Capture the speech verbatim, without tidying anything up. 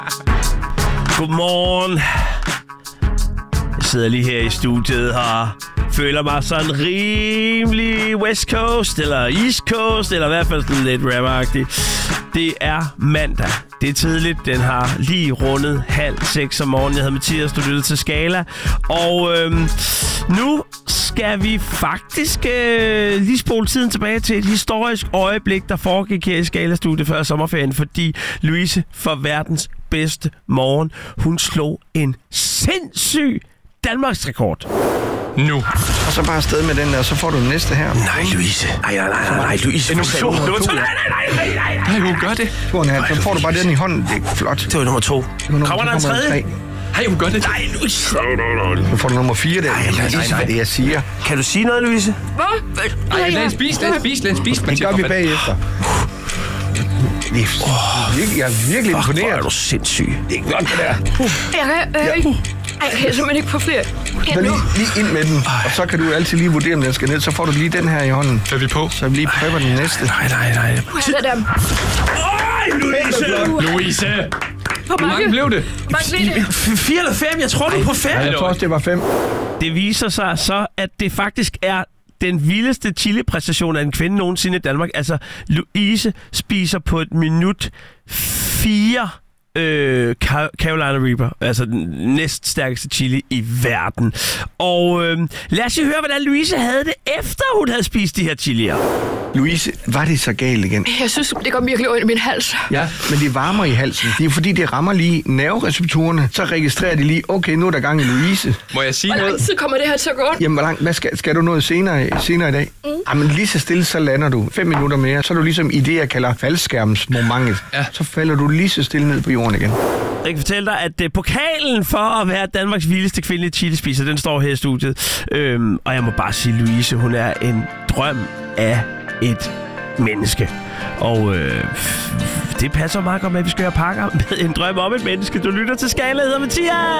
Godmorgen. Jeg sidder lige her i studiet og føler mig sådan rimelig West Coast, eller East Coast, eller i hvert fald sådan lidt rapperagtig. Det er mandag. Det er tidligt. Den har lige rundet halv seks om morgenen. Jeg hedder Mathias, du lytter til Skala. Og øhm, nu skal vi faktisk øh, lige spole tiden tilbage til et historisk øjeblik, der foregik her i Skala-studiet før sommerferien, fordi Louise for verdens bedste morgen, hun slog en sindssyg Danmarks rekord. Nu. Og så bare afsted med den der, så får du den næste her. Nej, Louise. Nej, nej, nej, nej, Louise. Nummer to. Nummer to. Nej, nej, nej, nej, nej. Nej, hun gør det. Så får du bare den i hånden. Det er flot. Det var nummer to. Nummer, Kommer der en tredje? Nej, hun gør det. Nej, Louise. Så får du nummer fire der. Nej, nej, nej, nej. Hvad det, jeg siger. Kan du sige noget, Louise? Hvad? Ej, lad os spise, lad os spise, lad os spise. Det gør vi bagefter. Det er virkelig, jeg er virkelig Fuck, hvor imponeret. er du sindssyg. Det er godt, det der. Jeg kan, øh, jeg kan simpelthen ikke få flere. Så lige, lige ind med den, og så kan du altid lige vurdere, om den skal ned. Så får du lige den her i hånden. Er vi på? Så vi lige prøver den næste. Nej, nej, nej. Nu er det der. Ej, Louise! Louise! Hvor Hvor mange blev det? Hvor mange blev det? F- Fire eller fem? Jeg tror, du er på fem. Jeg tror også, det var fem. Det viser sig så, at det faktisk er den vildeste chili-præstation af en kvinde nogensinde i Danmark. Altså, Louise spiser på et minut fire øh, Carolina Reaper. Altså den næststærkeste chili i verden. Og øh, lad os lige høre, hvordan Louise havde det, efter hun havde spist de her chilier. Louise, var det så galt igen? Jeg synes, det går virkelig ondt i min hals. Ja, men det varmer i halsen. Det er fordi, det rammer lige nervereceptorerne. Så registrerer de lige, okay, nu er der gang i Louise. Må jeg sige Hvor lang noget? tid kommer det her til at gå ondt? Jamen, hvor langt, hvad skal, skal du noget senere, senere i dag? Mm. Jamen, lige så stille, så lander du. Fem minutter mere, så er du ligesom i det, jeg kalder faldskærmsmomentet. Ja. Så falder du lige så stille ned på jorden igen. Jeg kan fortælle dig, at uh, pokalen for at være Danmarks vildeste kvindelige chili-spiser, den står her i studiet. Øhm, og jeg må bare sige, Louise, hun er en drøm af et menneske. Og øh, det passer meget godt med, at vi skal have pakker med en drøm om et menneske. Du lytter til Skala, hedder Mathias!